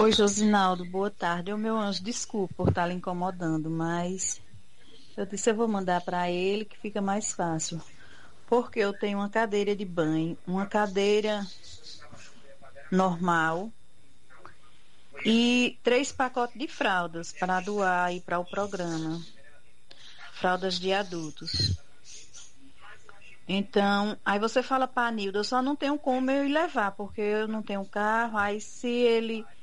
Oi, Josinaldo, boa tarde. Ô, meu anjo, desculpa por estar lhe incomodando, mas eu disse eu vou mandar para ele que fica mais fácil. Porque eu tenho uma cadeira de banho, uma cadeira normal e 3 pacotes de fraldas para doar aí para o programa. Fraldas de adultos. Então, aí você fala para a Nilda, eu só não tenho como eu ir levar, porque eu não tenho carro. Aí se ele